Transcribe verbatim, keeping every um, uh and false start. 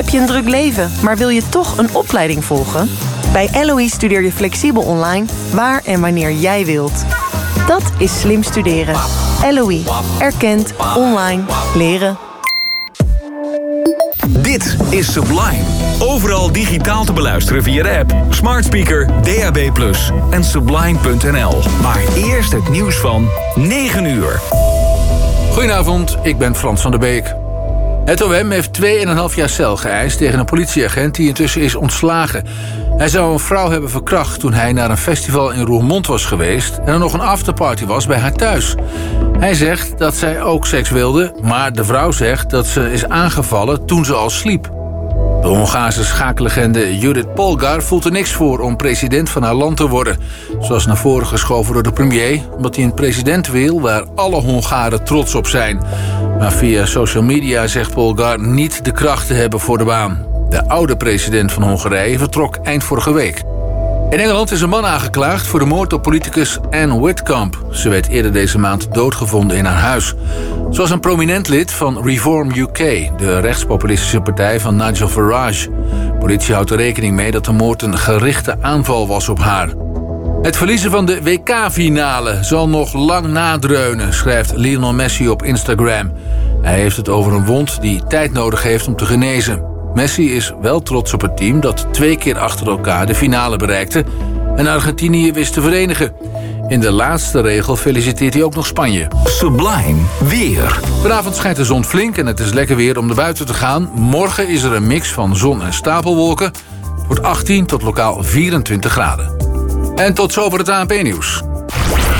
Heb je een druk leven, maar wil je toch een opleiding volgen? Bij L O E studeer je flexibel online, waar en wanneer jij wilt. Dat is slim studeren. L O E. Erkend. Online. Leren. Dit is Sublime. Overal digitaal te beluisteren via de app, smart speaker, D A B plus, en sublime punt n l. Maar eerst het nieuws van negen uur. Goedenavond, ik ben Frans van der Beek. Het O M heeft twee en een half jaar cel geëist tegen een politieagent die intussen is ontslagen. Hij zou een vrouw hebben verkracht toen hij naar een festival in Roermond was geweest en er nog een afterparty was bij haar thuis. Hij zegt dat zij ook seks wilde, maar de vrouw zegt dat ze is aangevallen toen ze al sliep. De Hongaarse schaaklegende Judith Polgar voelt er niks voor om president van haar land te worden. Zoals naar voren geschoven door de premier, omdat hij een president wil waar alle Hongaren trots op zijn. Maar via social media zegt Polgar niet de kracht te hebben voor de baan. De oude president van Hongarije vertrok eind vorige week. In Engeland is een man aangeklaagd voor de moord op politicus Anne Whitcomb. Ze werd eerder deze maand doodgevonden in haar huis. Ze was een prominent lid van Reform U K, de rechtspopulistische partij van Nigel Farage. Politie houdt er rekening mee dat de moord een gerichte aanval was op haar. Het verliezen van de W K-finale zal nog lang nadreunen, schrijft Lionel Messi op Instagram. Hij heeft het over een wond die tijd nodig heeft om te genezen. Messi is wel trots op het team dat twee keer achter elkaar de finale bereikte en Argentinië wist te verenigen. In de laatste regel feliciteert hij ook nog Spanje. Sublime weer. Vanavond schijnt de zon flink en het is lekker weer om naar buiten te gaan. Morgen is er een mix van zon en stapelwolken. Het wordt achttien tot lokaal vierentwintig graden. En tot zover het A N P-nieuws.